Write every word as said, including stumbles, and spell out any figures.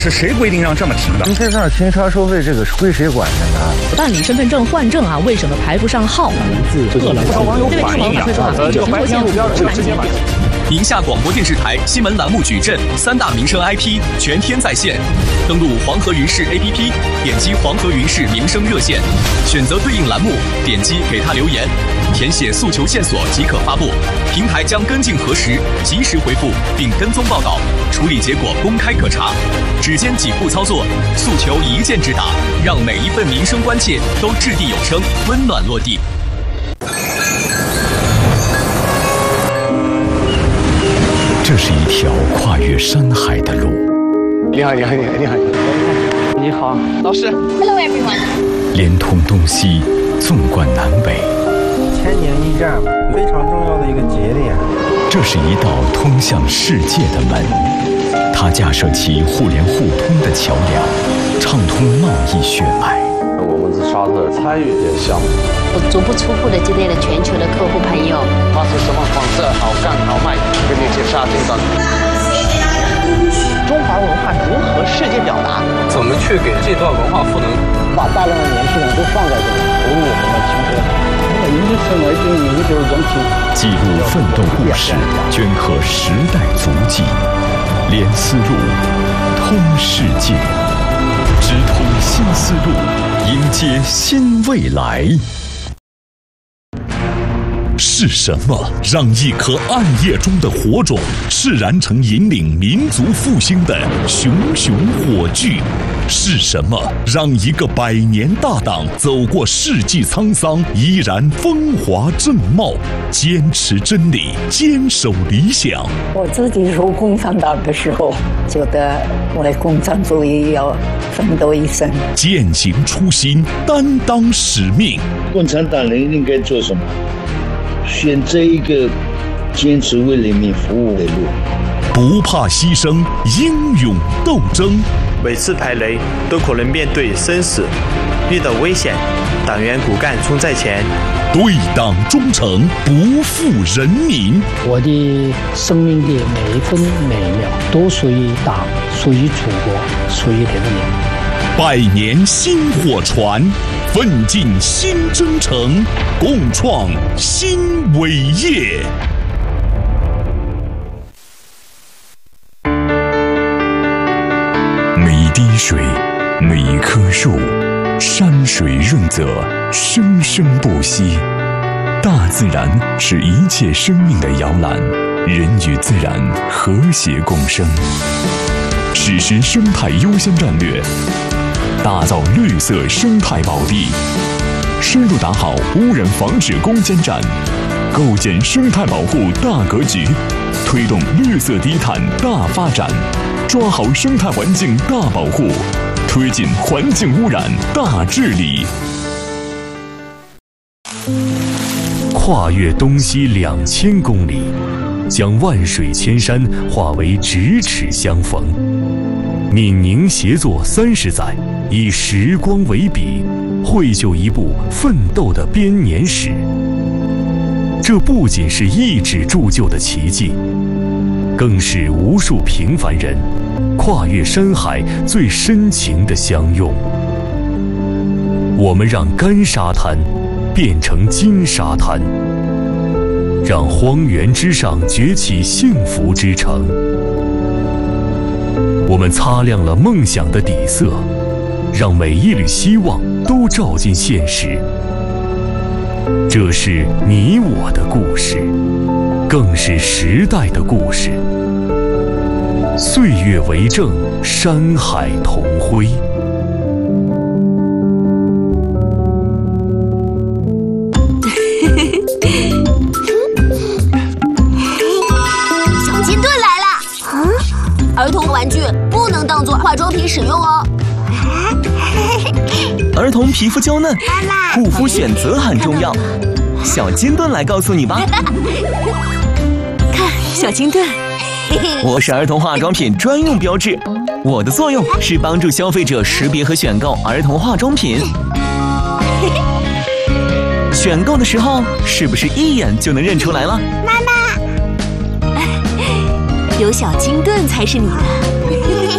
是谁规定让这么停的？ 停车场停车收费这个是归谁管的呢？ 办理身份证换证啊，为什么排不上号？ 不少网友反映啊，这个白天路边直接买。 宁夏广播电视台新闻栏目矩阵三大民生 I P 全天在线，登录黄河云视 A P P， 点击黄河云视民生热线，选择对应栏目，点击给他留言，填写诉求线索即可发布。平台将跟进核实，及时回复并跟踪报告，处理结果公开可查。只间几步操作，诉求一键直达，让每一份民生关切都掷地有声，温暖落地。 这是一条跨越山海的路。 你好，你好，你好，你好，你好， 老师。Hello everyone。 连通东西，纵贯南北。 千年一站，非常重要的一个节点。 这是一道通向世界的门，它架设起互联互通的桥梁，畅通贸易血脉。 我们是沙特参与这项目， 我足不出户的积累了全球的客户朋友。 它是什么方式好干好卖，跟你介绍这个。 中华文化如何世界表达？ 怎么去给这段文化赋能？ 把大量的年轻人都放在这里，投入我们的青春。那一生而定名就是人品。 记录奋斗故事，镌刻时代足迹，连丝路，通世界，直通新思路，迎接新未来。是什么让一颗暗夜中的火种释然成引领民族复兴的熊熊火炬？是什么让一个百年大党走过世纪沧桑依然风华正茂？坚持真理，坚守理想。 我自己入共产党的时候，觉得为共产主义要奋斗一生。 践行初心，担当使命。 共产党人应该做什么？选择一个坚持为人民服务的路， 不怕牺牲，英勇斗争。 每次排雷都可能面对生死，遇到危险，党员骨干冲在前， 对党忠诚，不负人民。 我的生命的每一分每一秒都属于党，属于祖国，属于人民。 百年薪火传，奋进新征程，共创新伟业。每一滴水，每一棵树，山水润泽，生生不息。大自然是一切生命的摇篮，人与自然和谐共生。实施生态优先战略，打造绿色生态宝地，深入打好污染防治攻坚战，构建生态保护大格局，推动绿色低碳大发展，抓好生态环境大保护，推进环境污染大治理。跨越东西两千公里，将万水千山化为咫尺相逢。闽宁协作三十载，以时光为笔，绘就一部奋斗的编年史。这不仅是一纸铸就的奇迹，更是无数平凡人跨越山海最深情的相拥。我们让干沙滩变成金沙滩，让荒原之上崛起幸福之城。我们擦亮了梦想的底色，让每一缕希望都照进现实。这是你我的故事，更是时代的故事。岁月为证，山海同辉。 小金盾来了！啊，儿童玩具不能当做化妆品使用哦。 儿童皮肤娇嫩，护肤选择很重要。小金盾来告诉你吧。 看，小金盾。 我是儿童化妆品专用标志，我的作用是帮助消费者识别和选购儿童化妆品。选购的时候，是不是一眼就能认出来了？ 妈妈，有小金盾才是你的。